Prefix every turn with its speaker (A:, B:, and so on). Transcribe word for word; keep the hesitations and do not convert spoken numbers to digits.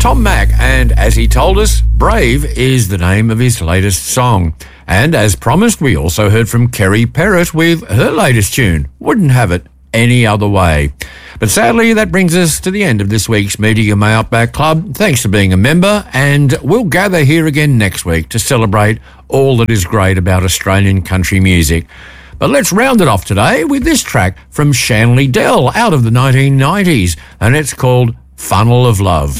A: Tom Mack, and as he told us, Brave is the name of his latest song. And as promised, we also heard from Kerry Perrott with her latest tune, Wouldn't Have It Any Other Way. But sadly, that brings us to the end of this week's Media My Outback Club. Thanks for being a member, and we'll gather here again next week to celebrate all that is great about Australian country music. But let's round it off today with this track from Shanley Dell out of the nineteen nineties, and it's called Funnel of Love.